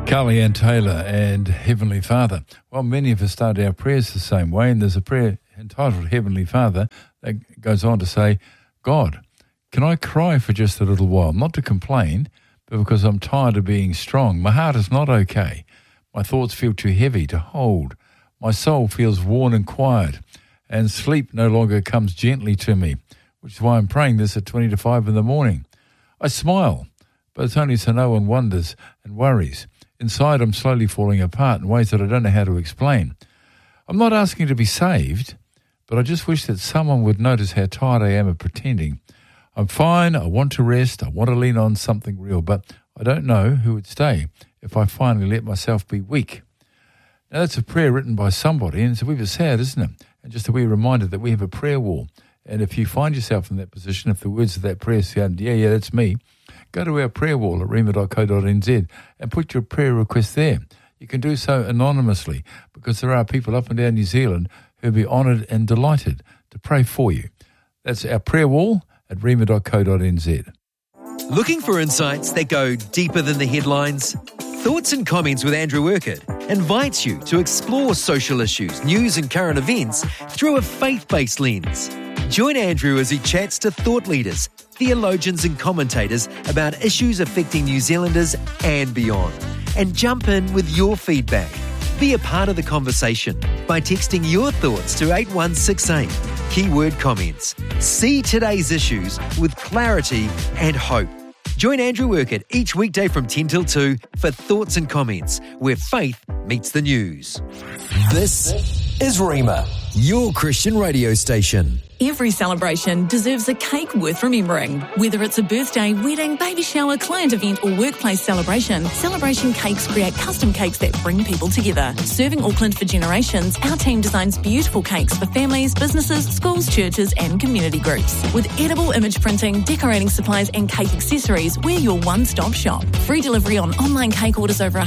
Carly Ann Taylor and Heavenly Father. Well, many of us start our prayers the same way, and there's a prayer entitled Heavenly Father that goes on to say, God, can I cry for just a little while? Not to complain, but because I'm tired of being strong. My heart is not okay. My thoughts feel too heavy to hold. My soul feels worn and quiet, and sleep no longer comes gently to me, which is why I'm praying this at 20 to 5 in the morning. I smile, but it's only so no one wonders and worries. Inside, I'm slowly falling apart in ways that I don't know how to explain. I'm not asking to be saved, but I just wish that someone would notice how tired I am of pretending. I'm fine, I want to rest, I want to lean on something real, but I don't know who would stay if I finally let myself be weak. Now, that's a prayer written by somebody, and it's a wee bit sad, isn't it? And just a wee reminder that we have a prayer wall. And if you find yourself in that position, if the words of that prayer sound, yeah, that's me, go to our prayer wall at rhema.co.nz and put your prayer request there. You can do so anonymously because there are people up and down New Zealand who will be honoured and delighted to pray for you. That's our prayer wall at rhema.co.nz. Looking for insights that go deeper than the headlines? Thoughts and Comments with Andrew Urquhart invites you to explore social issues, news and current events through a faith-based lens. Join Andrew as he chats to thought leaders, theologians and commentators about issues affecting New Zealanders and beyond. And jump in with your feedback. Be a part of the conversation by texting your thoughts to 8168, keyword comments. See today's issues with clarity and hope. Join Andrew Urquhart each weekday from 10 till 2 for Thoughts and Comments, where faith meets the news. This is Rhema, your Christian radio station. Every celebration deserves a cake worth remembering. Whether it's a birthday, wedding, baby shower, client event or workplace celebration, Celebration Cakes create custom cakes that bring people together. Serving Auckland for generations, our team designs beautiful cakes for families, businesses, schools, churches and community groups. With edible image printing, decorating supplies and cake accessories, we're your one-stop shop. Free delivery on online cake orders over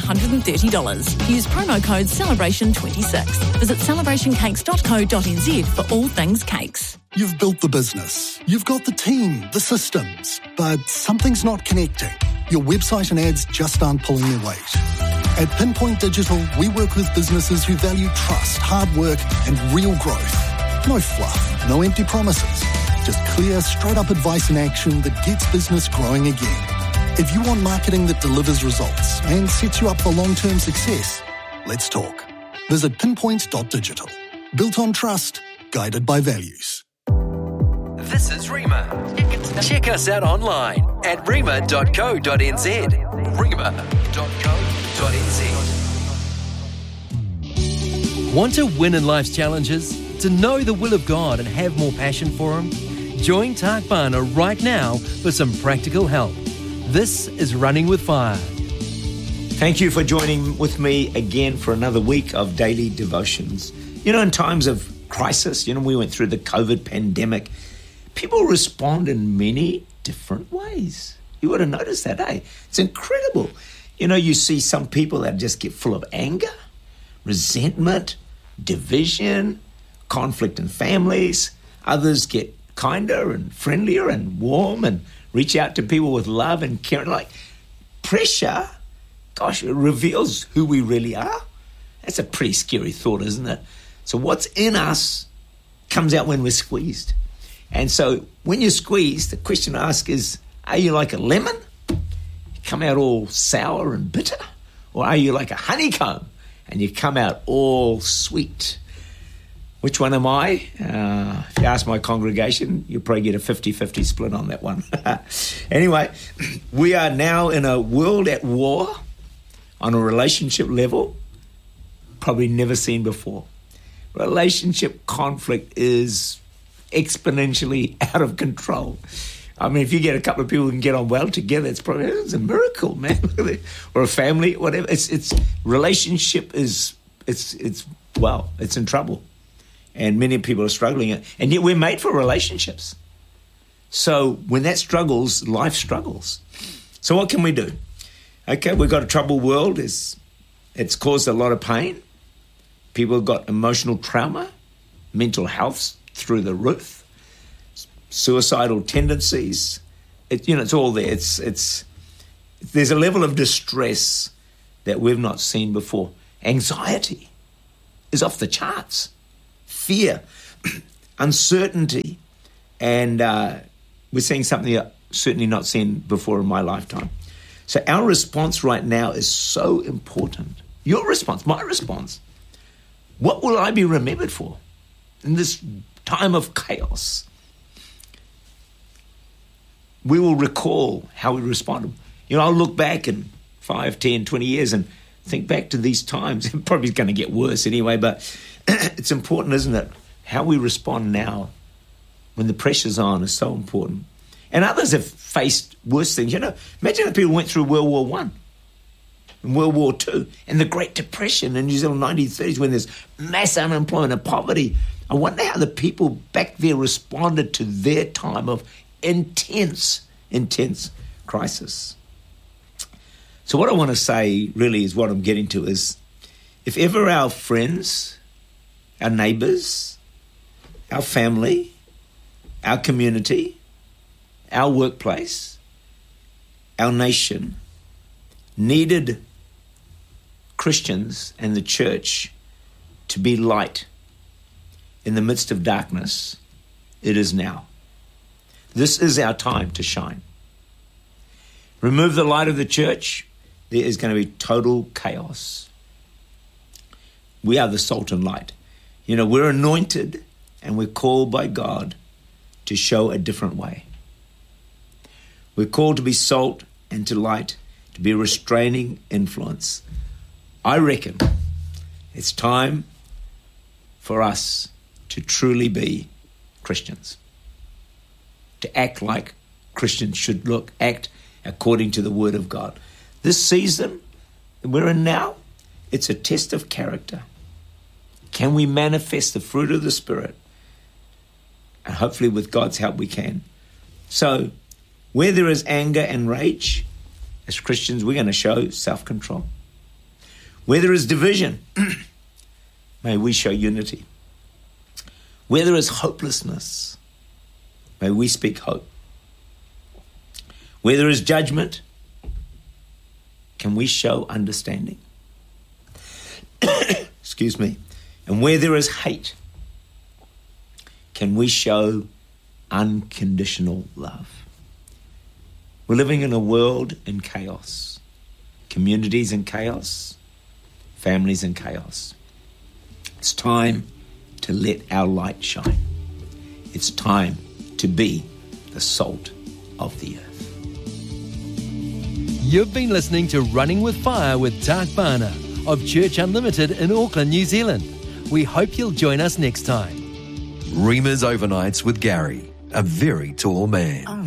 $130. Use promo code CELEBRATION26. Visit celebrationcakes.co.nz for all things cakes. You've built the business, you've got the team, the systems, but something's not connecting. Your website and ads just aren't pulling their weight. At Pinpoint Digital, we work with businesses who value trust, hard work, and real growth. No fluff, no empty promises. Just clear, straight-up advice and action that gets business growing again. If you want marketing that delivers results and sets you up for long-term success, let's talk. Visit pinpoint.digital. Built on trust, guided by values. This is Rhema. Check us out online at rhema.co.nz. rhema.co.nz. Want to win in life's challenges? To know the will of God and have more passion for Him? Join Tak Bhana right now for some practical help. This is Running with Fire. Thank you for joining with me again for another week of daily devotions. You know, in times of crisis, we went through the COVID pandemic. People respond in many different ways. You would have noticed that, eh? It's incredible. You see some people that just get full of anger, resentment, division, conflict in families. Others get kinder and friendlier and warm and reach out to people with love and care. Like pressure, gosh, it reveals who we really are. That's a pretty scary thought, isn't it? So what's in us comes out when we're squeezed. And so when you're squeezed, the question to ask is, are you like a lemon? You come out all sour and bitter? Or are you like a honeycomb and you come out all sweet? Which one am I? If you ask my congregation, you'll probably get a 50-50 split on that one. Anyway, we are now in a world at war on a relationship level, probably never seen before. Relationship conflict is exponentially out of control. I mean, if you get a couple of people who can get on well together, it's a miracle, man. Or a family, whatever. It's relationship is it's in trouble, and many people are struggling. And yet we're made for relationships. So when that struggles, life struggles. So what can we do? Okay, we've got a troubled world. It's caused a lot of pain. People have got emotional trauma, mental health through the roof, suicidal tendencies. It's all there. There's a level of distress that we've not seen before. Anxiety is off the charts. Fear, uncertainty, and we're seeing something I've certainly not seen before in my lifetime. So our response right now is so important. Your response, my response. What will I be remembered for in this time of chaos? We will recall how we responded. I'll look back in 5, 10, 20 years and think back to these times. It probably is going to get worse anyway, but it's important, isn't it? How we respond now when the pressure's on is so important. And others have faced worse things. Imagine if people went through World War I and World War II and the Great Depression in New Zealand 1930s when there's mass unemployment and poverty. I wonder how the people back there responded to their time of intense crisis. So what I want to say really is what I'm getting to is if ever our friends, our neighbours, our family, our community, our workplace, our nation needed Christians and the church to be light in the midst of darkness, it is now. This is our time to shine. Remove the light of the church, there is going to be total chaos. We are the salt and light. We're anointed and we're called by God to show a different way. We're called to be salt and to light, to be a restraining influence. I reckon it's time for us to truly be Christians, to act like Christians should act according to the Word of God. This season that we're in now, it's a test of character. Can we manifest the fruit of the Spirit? And hopefully with God's help we can. So where there is anger and rage, as Christians, we're going to show self-control. Where there is division, may we show unity. Where there is hopelessness, may we speak hope. Where there is judgment, can we show understanding? Excuse me. And where there is hate, can we show unconditional love? We're living in a world in chaos. Communities in chaos. Families in chaos. It's time to let our light shine. It's time to be the salt of the earth. You've been listening to Running with Fire with Tak Bhana of Church Unlimited in Auckland, New Zealand. We hope you'll join us next time. Reema's Overnights with Gary, a very tall man.